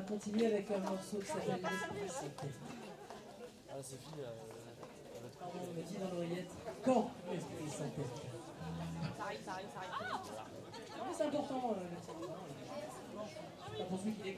continuer avec un morceau qui s'appelle L'Esprit Santé. Ah, c'est fini là. Pardon, on me dit dans l'oreillette. Quand l'Esprit Santé? Ça arrive. Mais c'est important le titre. Pas pour celui qui l'écoute.